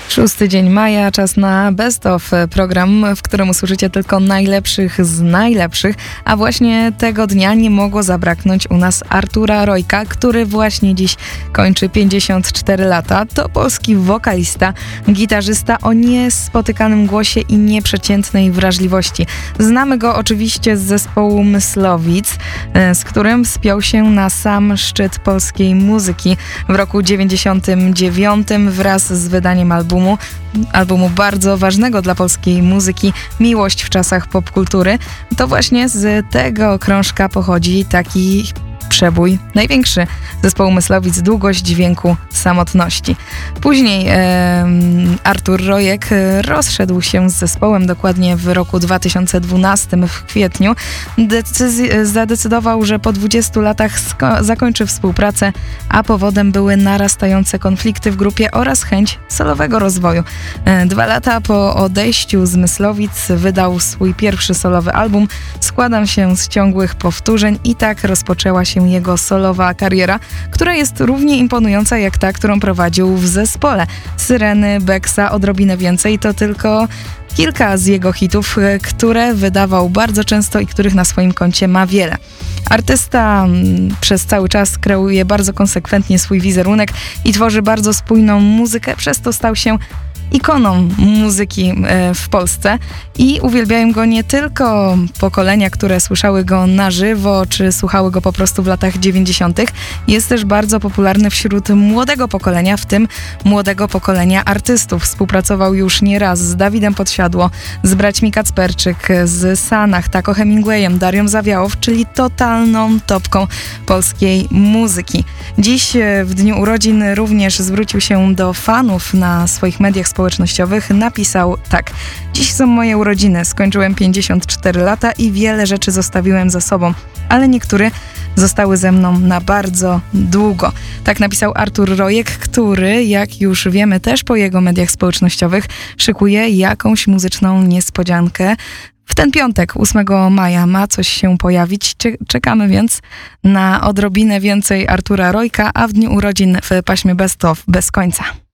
Szósty dzień maja, czas na Best of, program, w którym usłyszycie tylko najlepszych z najlepszych, a właśnie tego dnia nie mogło zabraknąć u nas Artura Rojka, który właśnie dziś kończy 54 lata. To polski wokalista, gitarzysta o niespotykanym głosie i nieprzeciętnej wrażliwości. Znamy go oczywiście z zespołu Myslowic, z którym wspiął się na sam szczyt polskiej muzyki w roku 99 wraz z wydaniem albumu bardzo ważnego dla polskiej muzyki Miłość w czasach popkultury. To właśnie z tego krążka pochodzi taki przebój największy zespołu Myslowic, Długość dźwięku samotności. Później Artur Rojek rozszedł się z zespołem dokładnie w roku 2012 w kwietniu. Zadecydował, że po 20 latach zakończy współpracę, a powodem były narastające konflikty w grupie oraz chęć solowego rozwoju. 2 lata po odejściu z Myslowic wydał swój pierwszy solowy album. Składam się z ciągłych powtórzeń i tak rozpoczęła się jego solowa kariera, która jest równie imponująca jak ta, którą prowadził w zespole. Syreny, Beksa, odrobinę więcej to tylko kilka z jego hitów, które wydawał bardzo często i których na swoim koncie ma wiele. Artysta przez cały czas kreuje bardzo konsekwentnie swój wizerunek i tworzy bardzo spójną muzykę, przez to stał się ikoną muzyki w Polsce i uwielbiają go nie tylko pokolenia, które słyszały go na żywo, czy słuchały go po prostu w latach 90. Jest też bardzo popularny wśród młodego pokolenia, w tym młodego pokolenia artystów. Współpracował już nieraz z Dawidem Podsiadło, z braćmi Kacperczyk, z Sanach, Taco Hemingwayem, Darią Zawiałow, czyli totalną topką polskiej muzyki. Dziś w dniu urodzin również zwrócił się do fanów na swoich mediach społecznościowych. Napisał tak: dziś są moje urodziny, skończyłem 54 lata i wiele rzeczy zostawiłem za sobą, ale niektóre zostały ze mną na bardzo długo. Tak napisał Artur Rojek, który, jak już wiemy też po jego mediach społecznościowych, szykuje jakąś muzyczną niespodziankę. W ten piątek, 8 maja, ma coś się pojawić. Czekamy więc na odrobinę więcej Artura Rojka, a w dniu urodzin w paśmie Best of bez końca.